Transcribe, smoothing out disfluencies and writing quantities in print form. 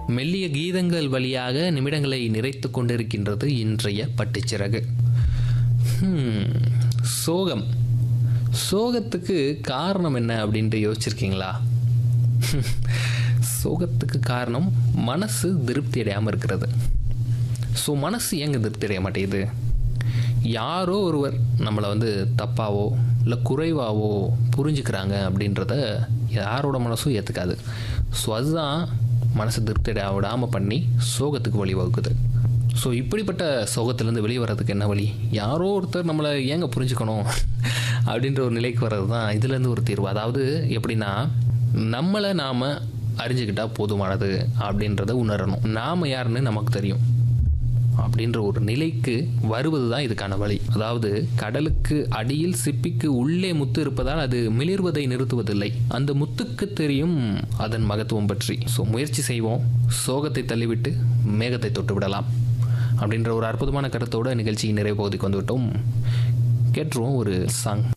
மெல்லிய கீதங்கள் வழியாக நிமிடங்களை நிறைத்து கொண்டிருக்கின்றது இன்றைய பட்டுச்சிறகு. சோகம். சோகத்துக்கு காரணம் என்ன அப்படின்ட்டு யோசிச்சிருக்கீங்களா? சோகத்துக்கு காரணம் மனசு திருப்தி அடையாமல் இருக்கிறது. ஸோ மனசு ஏங்க திருப்தி அடைய மாட்டேங்குது? யாரோ ஒருவர் நம்மளை தப்பாவோ இல்லை குறைவாவோ புரிஞ்சுக்கிறாங்க அப்படின்றத யாரோட மனசும் ஏற்றுக்காது. ஸோ அதுதான் மனசு திருப்தி அடைய விடாமல் பண்ணி சோகத்துக்கு வழிவகுக்குது. ஸோ இப்படிப்பட்ட சோகத்திலேருந்து வெளியே வர்றதுக்கு என்ன வழி? யாரோ ஒருத்தர் நம்மளை ஏங்க புரிஞ்சுக்கணும் அப்படின்ற ஒரு நிலைக்கு வர்றது தான் இதுலேருந்து ஒரு தீர்வு. அதாவது எப்படின்னா, நம்மளை நாம் அறிஞ்சுக்கிட்டால் போதுமானது அப்படின்றத உணரணும். நாம் யாருன்னு நமக்கு தெரியும் அப்படின்ற ஒரு நிலைக்கு வருவது தான் இதுக்கான வழி. அதாவது கடலுக்கு அடியில் சிப்பிக்கு உள்ளே முத்து இருப்பதால் அது மிளிர்வதை நிறுத்துவதில்லை. அந்த முத்துக்கு தெரியும் அதன் மகத்துவம் பற்றி. ஸோ முயற்சி செய்வோம், சோகத்தை தள்ளிவிட்டு மேகத்தை தொட்டு விடலாம் அப்படின்ற ஒரு அற்புதமான கருத்தோட நிகழ்ச்சியின் நிறைவு பகுதிக்கு வந்துவிட்டோம். கேட்டுருவோம் ஒரு சாங்.